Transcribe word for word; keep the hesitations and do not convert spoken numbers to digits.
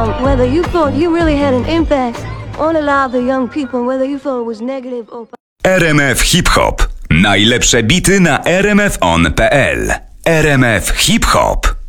um, whether you thought you really had an impact on a lot of the young people, whether you thought it was negative or... R M F Hip Hop. Najlepsze bity na r m f on kropka p l. R M F Hip Hop.